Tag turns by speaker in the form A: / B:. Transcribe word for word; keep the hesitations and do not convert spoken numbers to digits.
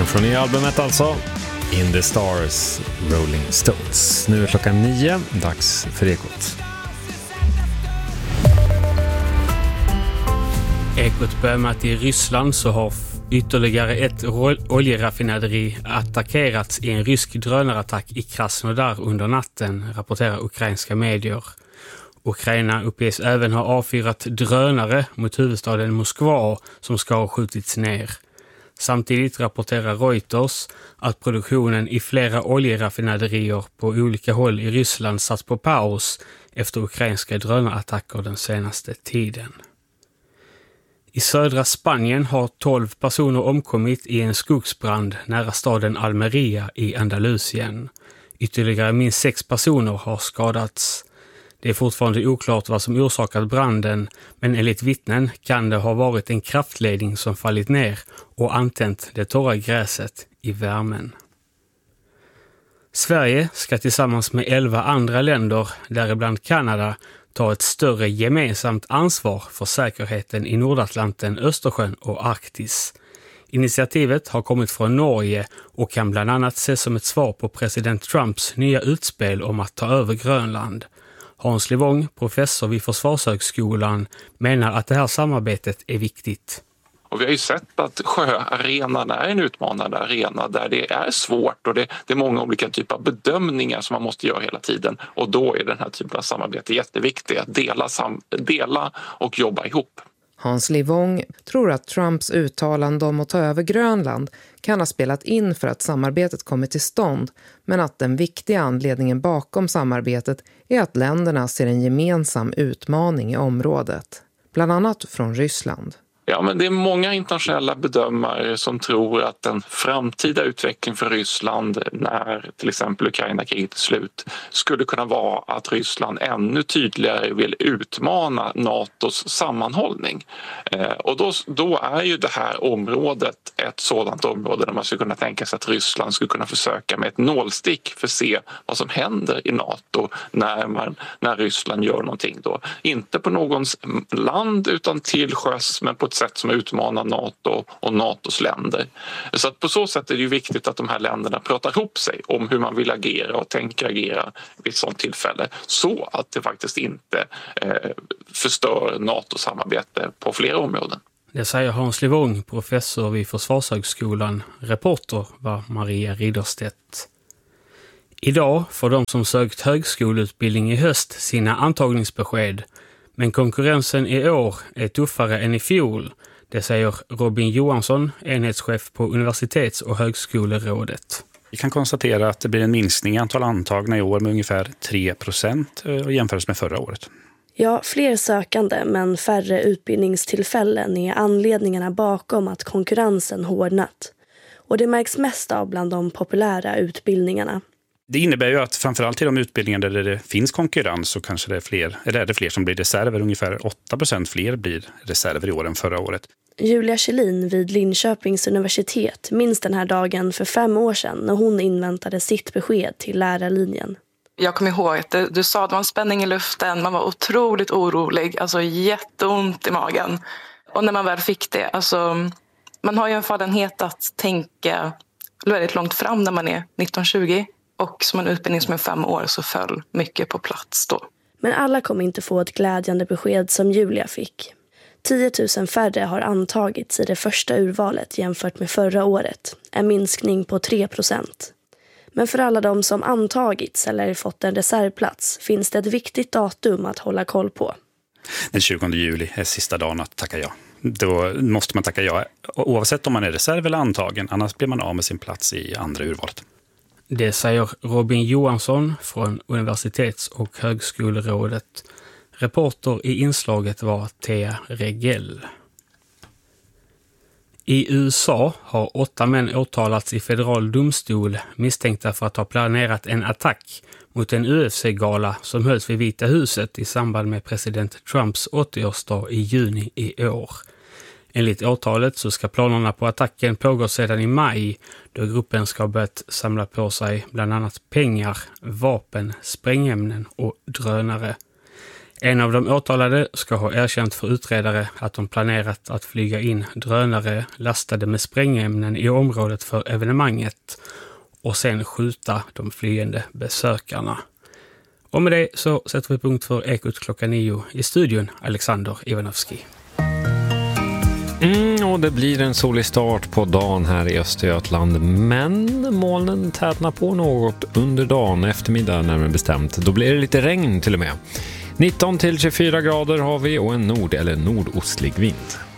A: från nya albumet alltså, In the Stars, Rolling Stones. Nu är klockan nio, dags för Ekot.
B: Ekot börjar med att i Ryssland så har ytterligare ett oljeraffinaderi attackerats i en rysk drönarattack i Krasnodar under natten, rapporterar ukrainska medier. Ukraina uppges även ha avfyrat drönare mot huvudstaden Moskva som ska ha skjutits ner. Samtidigt rapporterar Reuters att produktionen i flera oljeraffinaderier på olika håll i Ryssland satt på paus efter ukrainska drönarattacker den senaste tiden. I södra Spanien har tolv personer omkommit i en skogsbrand nära staden Almeria i Andalusien. Ytterligare minst sex personer har skadats. Det är fortfarande oklart vad som orsakat branden, men enligt vittnen kan det ha varit en kraftledning som fallit ner och antänt det torra gräset i värmen. Sverige ska tillsammans med elva andra länder, däribland Kanada, ta ett större gemensamt ansvar för säkerheten i Nordatlanten, Östersjön och Arktis. Initiativet har kommit från Norge och kan bland annat ses som ett svar på president Trumps nya utspel om att ta över Grönland. Hans Livong, professor vid Försvarshögskolan, menar att det här samarbetet är viktigt.
C: Och vi har ju sett att sjöarenan är en utmanande arena där det är svårt och det, det är många olika typer av bedömningar som man måste göra hela tiden. Och då är den här typen av samarbete jätteviktigt, att dela, sam, dela och jobba ihop.
D: Hans Livong tror att Trumps uttalande om att ta över Grönland kan ha spelat in för att samarbetet kommit till stånd, men att den viktiga anledningen bakom samarbetet är att länderna ser en gemensam utmaning i området, bland annat från Ryssland.
C: Ja, men det är många internationella bedömare som tror att en framtida utveckling för Ryssland när till exempel Ukraina-kriget är slut skulle kunna vara att Ryssland ännu tydligare vill utmana NATOs sammanhållning. Eh, och då, då är ju det här området ett sådant område där man skulle kunna tänka sig att Ryssland skulle kunna försöka med ett nålstick för att se vad som händer i NATO när, man, när Ryssland gör någonting då. Inte på någons land utan till sjöss, men på ett sätt som utmanar NATO och NATOs länder. Så att på så sätt är det ju viktigt att de här länderna pratar ihop sig om hur man vill agera och tänker agera vid ett sådant tillfälle, så att det faktiskt inte eh, förstör NATO-samarbete på flera områden.
B: Det säger Hans Livong, professor vid Försvarshögskolan. Reporter var Maria Ridderstedt. Idag får de som sökt högskoleutbildning i höst sina antagningsbesked. Men konkurrensen i år är tuffare än i fjol. Det säger Robin Johansson, enhetschef på Universitets- och högskolerådet.
E: Vi kan konstatera att det blir en minskning i antal antagna i år med ungefär tre procent jämfört med förra året.
F: Ja, fler sökande men färre utbildningstillfällen är anledningarna bakom att konkurrensen hårdnat. Och det märks mest av bland de populära utbildningarna.
E: Det innebär ju att framförallt i de utbildningar där det finns konkurrens så kanske det är fler, eller är det fler som blir reserver. Ungefär åtta procent fler blir reserver i år än förra året.
F: Julia Kjellin vid Linköpings universitet minns den här dagen för fem år sedan när hon inväntade sitt besked till lärarlinjen.
G: Jag kommer ihåg att du, du sa att det var en spänning i luften, man var otroligt orolig, alltså jätteont i magen. Och när man väl fick det, alltså man har ju en fallenhet att tänka väldigt långt fram när man är nitton tjugo. Och som en utbildning som är fem år så föll mycket på plats då.
F: Men alla kommer inte få ett glädjande besked som Julia fick. tio tusen färre har antagits i det första urvalet jämfört med förra året. En minskning på tre procent. Men för alla de som antagits eller fått en reservplats finns det ett viktigt datum att hålla koll på.
E: Den tjugonde juli är sista dagen att tacka ja. Då måste man tacka ja oavsett om man är reserv eller antagen. Annars blir man av med sin plats i andra urvalet.
B: Det säger Robin Johansson från Universitets- och högskolerådet. Reporter i inslaget var Thea Regell. I U S A har åtta män åtalats i federal domstol misstänkta för att ha planerat en attack mot en U F C-gala som hölls vid Vita huset i samband med president Trumps åttioårsdag i juni i år. Enligt åtalet så ska planerna på attacken pågå sedan i maj då gruppen ska ha börjat samla på sig bland annat pengar, vapen, sprängämnen och drönare. En av de åtalade ska ha erkänt för utredare att de planerat att flyga in drönare lastade med sprängämnen i området för evenemanget och sen skjuta de flyende besökarna. Och med det så sätter vi punkt för Ekot klockan nio. I studion Alexander Ivanovski.
A: Mm, och det blir en solig start på dagen här i Östergötland, men molnen tätnar på något under dagen, eftermiddag närmare bestämt. Då blir det lite regn till och med. nitton till tjugofyra grader har vi och en nord- eller nordostlig vind.